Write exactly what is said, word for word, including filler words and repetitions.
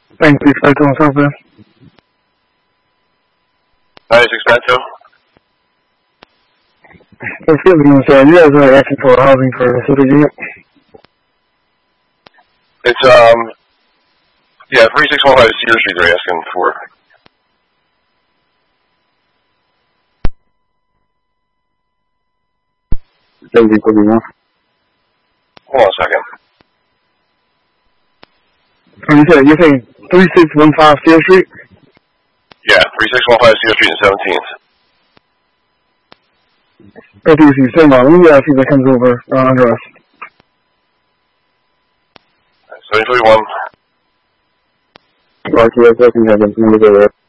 Thank you, six five two on Southbound. Hi, six five two. Excuse me, sir. You guys are asking for housing for the city unit? It's, um, yeah, three six one five Cedar Street they're asking for. Thank you, Hold Hold on a second. You said, you're saying three six one five Cedar Street? Yeah, three six one five Cedar Street and seventeenth. Okay, so you're saying, let me uh, see if that comes over uh, under us. seven three one. Right, yes, I can have them come over there.